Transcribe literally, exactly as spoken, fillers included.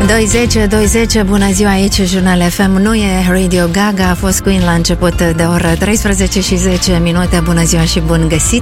douăzeci douăzeci, bună ziua, aici Jurnal F M, nu e Radio Gaga, a fost Queen la început de oră treisprezece și zece minute, bună ziua și bun găsit.